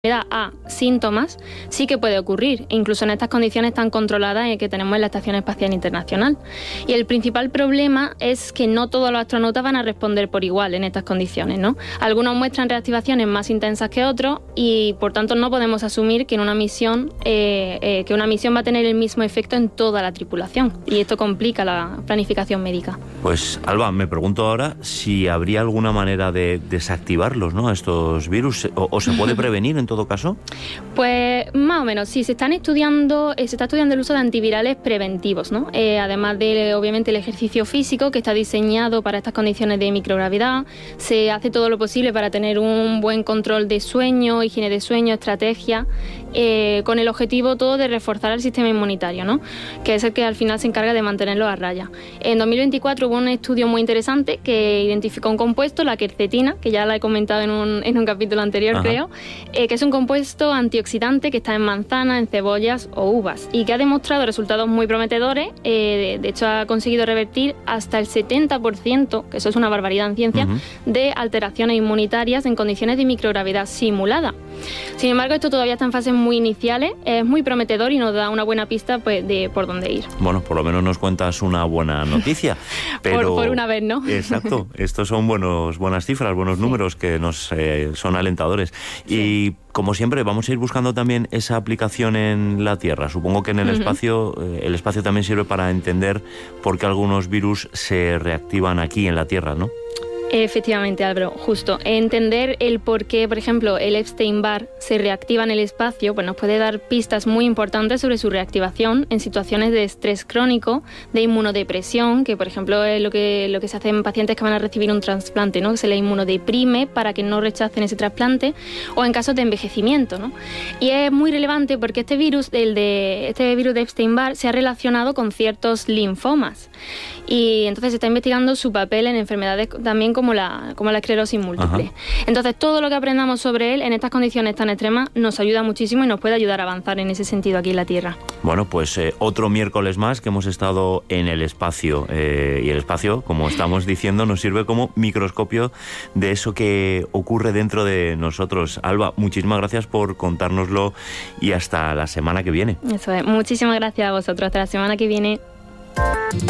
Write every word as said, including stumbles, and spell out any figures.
a síntomas, sí que puede ocurrir, incluso en estas condiciones tan controladas que tenemos en la Estación Espacial Internacional. Y el principal problema es que no todos los astronautas van a responder por igual en estas condiciones, ¿no? Algunos muestran reactivaciones más intensas que otros y, por tanto, no podemos asumir que en una misión eh, eh, que una misión va a tener el mismo efecto en toda la tripulación, y esto complica la planificación médica. Pues, Alba, me pregunto ahora si habría alguna manera de desactivarlos, ¿no?, estos virus, o, o se puede prevenir en todo caso. Pues más o menos, sí, se están estudiando, eh, se está estudiando el uso de antivirales preventivos, ¿no? Eh, además de, obviamente, el ejercicio físico, que está diseñado para estas condiciones de microgravedad. Se hace todo lo posible para tener un buen control de sueño, higiene de sueño, estrategia, eh, con el objetivo todo de reforzar el sistema inmunitario, ¿no?, que es el que al final se encarga de mantenerlo a raya. En dos mil veinticuatro hubo un estudio muy interesante que identificó un compuesto, la quercetina, que ya la he comentado en un, en un capítulo anterior, Ajá. creo, eh, que es un compuesto antioxidante que está en manzanas, en cebollas o uvas, y que ha demostrado resultados muy prometedores. Eh, de, de hecho, ha conseguido revertir hasta el setenta por ciento, que eso es una barbaridad en ciencia, uh-huh. de alteraciones inmunitarias en condiciones de microgravedad simulada. Sin embargo, esto todavía está en fases muy iniciales, es muy prometedor y nos da una buena pista, pues, de por dónde ir. Bueno, por lo menos nos cuentas una buena noticia. Pero... por, por una vez, ¿no? Exacto, estos son buenos, buenas cifras, buenos sí. números que nos eh, son alentadores. Sí. Y como siempre, vamos a ir buscando también esa aplicación en la Tierra. Supongo que en el uh-huh. espacio, eh, el espacio también sirve para entender por qué algunos virus se reactivan aquí en la Tierra, ¿no? Efectivamente, Álvaro, justo. Entender el por qué, por ejemplo, el Epstein-Barr se reactiva en el espacio, pues nos puede dar pistas muy importantes sobre su reactivación en situaciones de estrés crónico, de inmunodepresión, que por ejemplo es lo que, lo que se hace en pacientes que van a recibir un trasplante, ¿no?, que se les inmunodeprime para que no rechacen ese trasplante, o en casos de envejecimiento, ¿no? Y es muy relevante porque este virus, el de, este virus de Epstein-Barr, se ha relacionado con ciertos linfomas. Y entonces se está investigando su papel en enfermedades también como la, como la esclerosis múltiple. Ajá. Entonces todo lo que aprendamos sobre él en estas condiciones tan extremas nos ayuda muchísimo y nos puede ayudar a avanzar en ese sentido aquí en la Tierra. Bueno, pues eh, otro miércoles más que hemos estado en el espacio, eh, y el espacio, como estamos diciendo, nos sirve como microscopio de eso que ocurre dentro de nosotros. Alba, muchísimas gracias por contárnoslo y hasta la semana que viene. Eso es, muchísimas gracias a vosotros, hasta la semana que viene.